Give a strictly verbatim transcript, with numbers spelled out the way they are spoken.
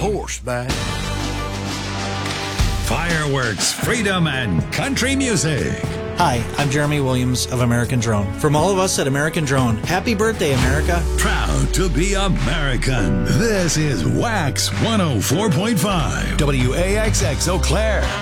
horseback. Fireworks, freedom, and country music. Hi, I'm Jeremy Williams of American Drone. From all of us at American Drone, happy birthday, America. Proud to be American. This is Wax one oh four point five. W A X X Eau Claire.